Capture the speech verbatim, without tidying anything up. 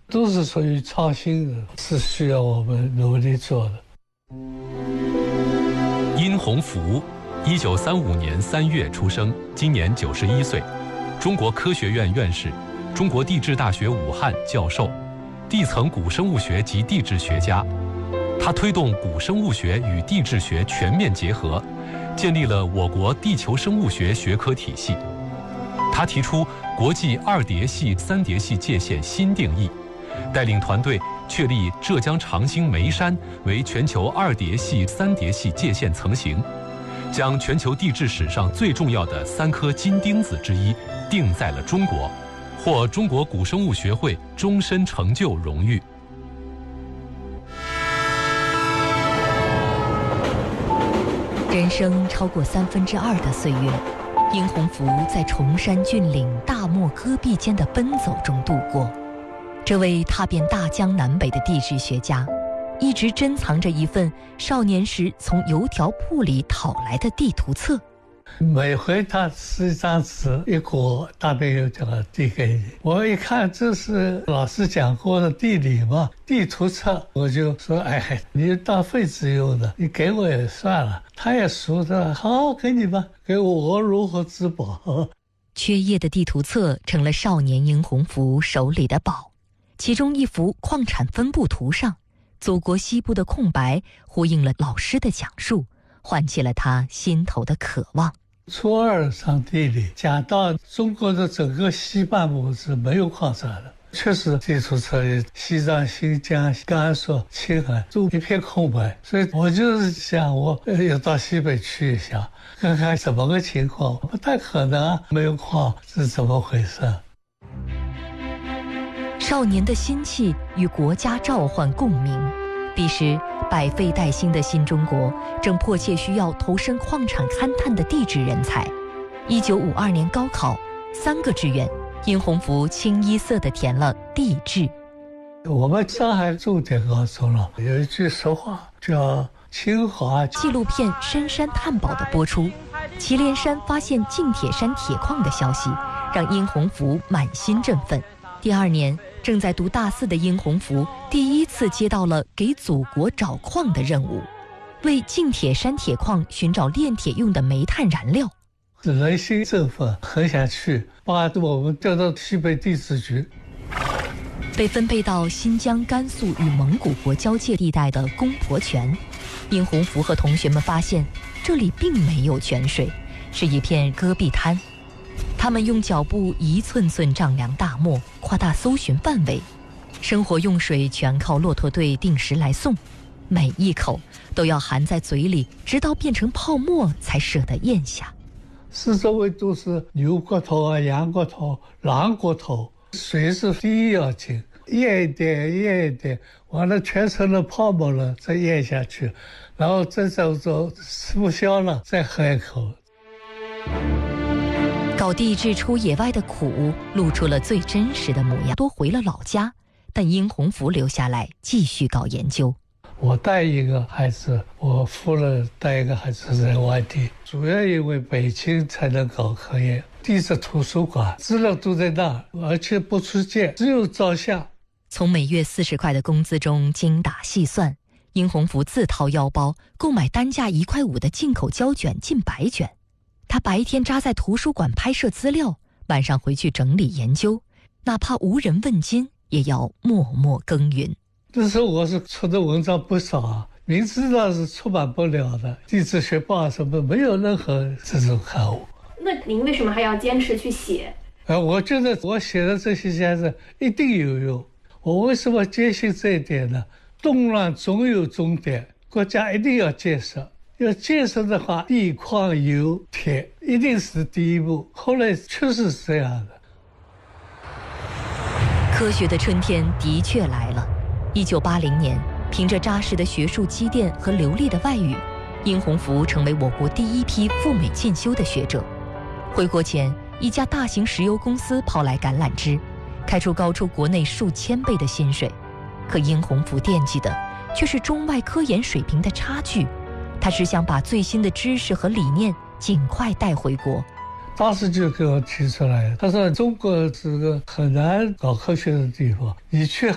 都是属于创新的，是需要我们努力做的。 殷洪福，一九三五年三月出生，今年九十一岁，中国科学院院士，中国地质大学武汉教授，地层古生物学及地质学家。他推动古生物学与地质学全面结合，建立了我国地球生物学学科体系。他提出国际二叠系、三叠系界限新定义，带领团队确立浙江长兴煤山为全球二叠系、三叠系界限层型，将全球地质史上最重要的三颗金钉子之一定在了中国，获中国古生物学会终身成就荣誉。 人生超过三分之二的岁月，殷洪福在崇山峻岭、大漠戈壁间的奔走中度过。这位踏遍大江南北的地质学家，一直珍藏着一份少年时从邮条铺里讨来的地图册。 每回他撕一张纸一裹，大便邮就要递给你。我一看这是老师讲过的地理嘛，地图册，我就说哎，你当废纸用的，你给我也算了。他也熟的，好，给你吧，给我，我如何自保？ 缺页的地图册成了少年殷洪福手里的宝。其中一幅矿产分布图上，祖国西部的空白呼应了老师的讲述，唤起了他心头的渴望。 初二上地理，讲到中国的整个西半部是没有矿产的，确实地图册里西藏、新疆、甘肃、青海都一片空白，所以我就是想我要到西北去一下，看看怎么个情况。不太可能啊，没有矿是怎么回事？ 少年的心气与国家召唤共鸣。彼时百废待兴的新中国正迫切需要投身矿产勘探的地质人才。一九五二年高考三个志愿，殷洪福清一色地填了地质。 我们上海重点高中了，有一句俗话叫清华。 纪录片《深山探宝》的播出，祁连山发现近铁山铁矿的消息让殷洪福满心振奋。第二年，正在读大四的殷洪福第一次接到了给祖国找矿的任务，为近铁山铁矿寻找炼铁用的煤炭燃料。 人心振奋，很想去，把我们调到西北地质局。 被分配到新疆、甘肃与蒙古国交界地带的公婆泉，殷洪福和同学们发现这里并没有泉水，是一片戈壁滩。他们用脚步一寸寸丈量大漠，扩大搜寻范围。生活用水全靠骆驼队定时来送，每一口都要含在嘴里，直到变成泡沫才舍得咽下。 四周围都是牛骨头啊、羊骨头、狼骨头，水是第一要紧，咽一点咽一点，完了全成了泡沫了，再咽下去，然后再走走吃不消了，再喝一口。 搞地质出野外的苦，露出了最真实的模样。多回了老家，但殷洪福留下来继续搞研究。 我带一个孩子，我夫人带一个孩子在外地，主要因为北京才能搞科研。地质图书馆资料都在那，而且不出借，只有照相。 从每月四十块的工资中精打细算，殷洪福自掏腰包购买单价一块五的进口胶卷近百卷。他白天扎在图书馆拍摄资料，晚上回去整理研究，哪怕无人问津，也要默默耕耘。 那时候我是出的文章不少啊，明知道是出版不了的，地质学报什么没有任何这种刊物。 那您为什么还要坚持去写？ 呃，我觉得我写的这些先生一定有用。我为什么坚信这一点呢？动乱总有终点，国家一定要建设。要建设的话，地矿油铁一定是第一步，后来确实是这样的。 科学的春天的确来了。一九八零年，凭着扎实的学术积淀和流利的外语，殷洪福成为我国第一批赴美进修的学者。回国前，一家大型石油公司抛来橄榄枝，开出高出国内数千倍的薪水。可殷洪福惦记的却是中外科研水平的差距。他只想把最新的知识和理念尽快带回国。 当时就给我提出来，他说中国是个很难搞科学的地方，你去